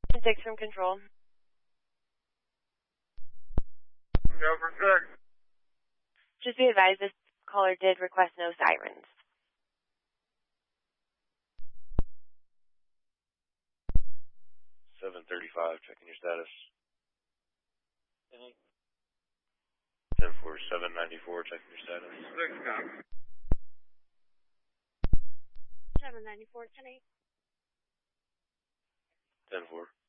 6 from control. Yeah, for 6. Just be advised, this caller did request no sirens. 735, checking your status. 10-4, 794, checking your status. 6 copy. 794, 10-8. 10-4.